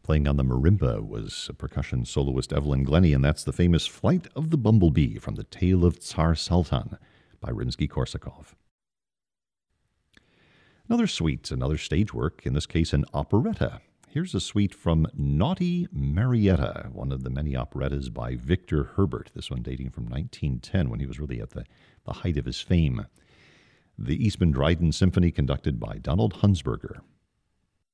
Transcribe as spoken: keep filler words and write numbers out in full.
Playing on the marimba was percussion soloist Evelyn Glennie, and that's the famous Flight of the Bumblebee from The Tale of Tsar Sultan by Rimsky-Korsakov. Another suite, another stage work, in this case an operetta. Here's a suite from Naughty Marietta, one of the many operettas by Victor Herbert, this one dating from nineteen ten when he was really at the, the height of his fame. The Eastman Dryden Symphony conducted by Donald Hunsberger.